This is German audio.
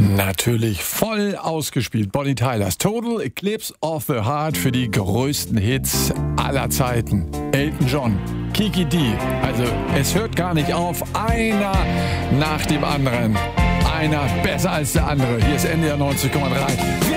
Natürlich voll ausgespielt. Bonnie Tylers Total Eclipse of the Heart für die größten Hits aller Zeiten. Elton John, Kiki D. Also es hört gar nicht auf. Einer nach dem anderen. Einer besser als der andere. Hier ist NDR 90,3.